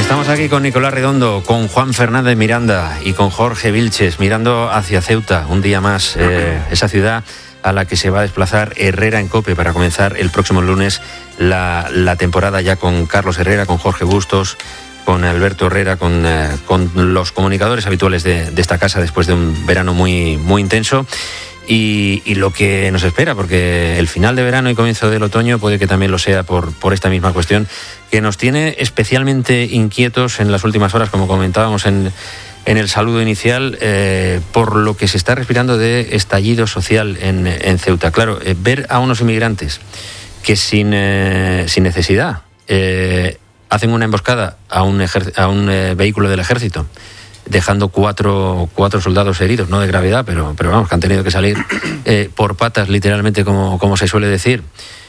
Estamos aquí con Nicolás Redondo, con Juan Fernández Miranda y con Jorge Vilches, mirando hacia Ceuta, un día más, esa ciudad a la que se va a desplazar Herrera en COPE para comenzar el próximo lunes la temporada, ya con Carlos Herrera, con Jorge Bustos, con Alberto Herrera, con los comunicadores habituales de esta casa después de un verano muy, muy intenso. Y lo que nos espera, porque el final de verano y comienzo del otoño puede que también lo sea por esta misma cuestión, que nos tiene especialmente inquietos en las últimas horas, como comentábamos en el saludo inicial, por lo que se está respirando de estallido social en Ceuta. Claro, ver a unos inmigrantes que sin necesidad hacen una emboscada a un vehículo del ejército, dejando cuatro soldados heridos, no de gravedad, pero vamos, que han tenido que salir por patas, literalmente, como se suele decir,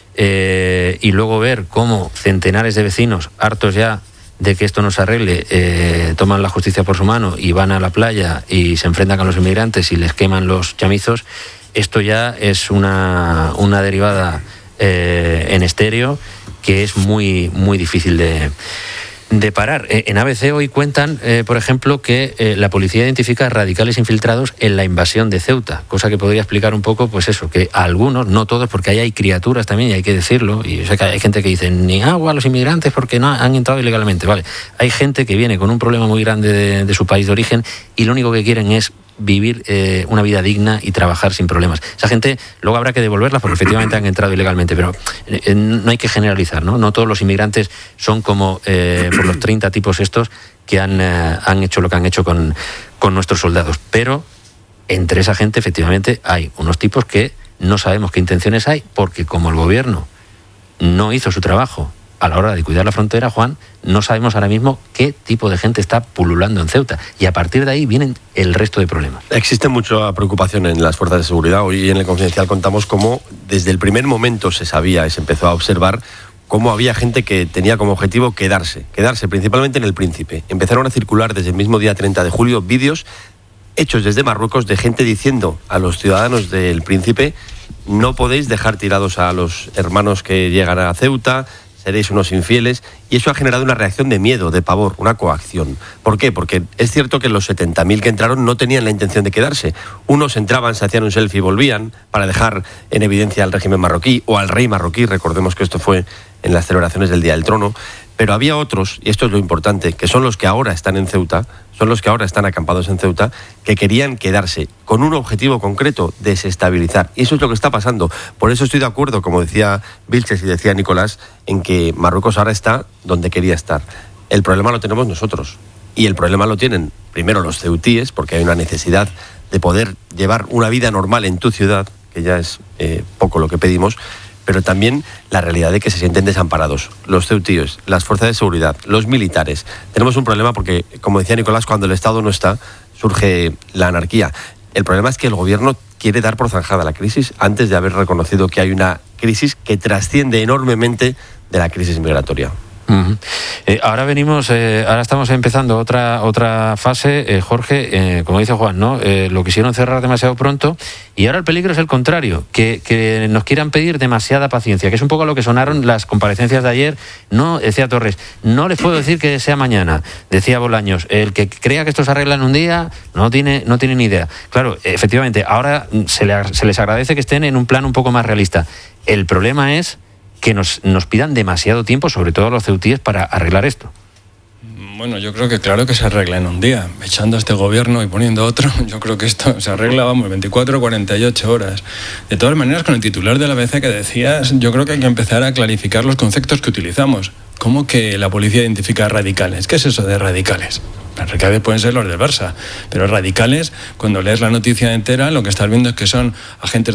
y luego ver cómo centenares de vecinos, hartos ya de que esto no se arregle, toman la justicia por su mano y van a la playa y se enfrentan con los inmigrantes y les queman los chamizos. Esto ya es una derivada en estéreo que es muy, muy difícil de parar. En ABC hoy cuentan, por ejemplo, que la policía identifica radicales infiltrados en la invasión de Ceuta, cosa que podría explicar un poco, pues eso, que algunos, no todos, porque ahí hay criaturas también, y hay que decirlo, y yo sé que hay gente que dice, ni agua a los inmigrantes porque no han entrado ilegalmente. Vale, hay gente que viene con un problema muy grande de su país de origen y lo único que quieren es vivir una vida digna y trabajar sin problemas. Esa gente luego habrá que devolverla porque efectivamente han entrado ilegalmente, pero no hay que generalizar, ¿no? No todos los inmigrantes son como por los 30 tipos estos que han hecho lo que han hecho con nuestros soldados. Pero entre esa gente efectivamente hay unos tipos que no sabemos qué intenciones hay, porque como el gobierno no hizo su trabajo a la hora de cuidar la frontera, Juan, no sabemos ahora mismo qué tipo de gente está pululando en Ceuta. Y a partir de ahí vienen el resto de problemas. Existe mucha preocupación en las fuerzas de seguridad. Hoy en el Confidencial contamos cómo desde el primer momento se sabía y se empezó a observar cómo había gente que tenía como objetivo quedarse principalmente en El Príncipe. Empezaron a circular desde el mismo día 30 de julio vídeos hechos desde Marruecos de gente diciendo a los ciudadanos del Príncipe: no podéis dejar tirados a los hermanos que llegan a Ceuta, seréis unos infieles. Y eso ha generado una reacción de miedo, de pavor, una coacción. ¿Por qué? Porque es cierto que los 70.000 que entraron no tenían la intención de quedarse. Unos entraban, se hacían un selfie y volvían para dejar en evidencia al régimen marroquí o al rey marroquí. Recordemos que esto fue en las celebraciones del Día del Trono. Pero había otros, y esto es lo importante, que son los que ahora están en Ceuta, son los que ahora están acampados en Ceuta, que querían quedarse con un objetivo concreto: desestabilizar. Y eso es lo que está pasando. Por eso estoy de acuerdo, como decía Vilches y decía Nicolás, en que Marruecos ahora está donde quería estar. El problema lo tenemos nosotros. Y el problema lo tienen primero los ceutíes, porque hay una necesidad de poder llevar una vida normal en tu ciudad, que ya es poco lo que pedimos, pero también la realidad de que se sienten desamparados. Los ceutíes, las fuerzas de seguridad, los militares. Tenemos un problema porque, como decía Nicolás, cuando el Estado no está, surge la anarquía. El problema es que el gobierno quiere dar por zanjada la crisis antes de haber reconocido que hay una crisis que trasciende enormemente de la crisis migratoria. Uh-huh. Ahora estamos empezando otra fase, Jorge, como dice Juan, ¿no? Lo quisieron cerrar demasiado pronto y ahora el peligro es el contrario, que nos quieran pedir demasiada paciencia, que es un poco lo que sonaron las comparecencias de ayer. No, decía Torres, no les puedo decir que sea mañana, decía Bolaños, el que crea que esto se arregla en un día no tiene ni idea. Claro, efectivamente, ahora se les agradece que estén en un plan un poco más realista. El problema es que nos pidan demasiado tiempo, sobre todo a los ceutíes, para arreglar esto. Bueno, yo creo que claro que se arregla en un día. Echando a este gobierno y poniendo otro, yo creo que esto se arregla, 24 o 48 horas. De todas maneras, con el titular de la ABC que decías, yo creo que hay que empezar a clarificar los conceptos que utilizamos. ¿Cómo que la policía identifica radicales? ¿Qué es eso de radicales? Las radicales pueden ser los del Barça, pero radicales, cuando lees la noticia entera, lo que estás viendo es que son agentes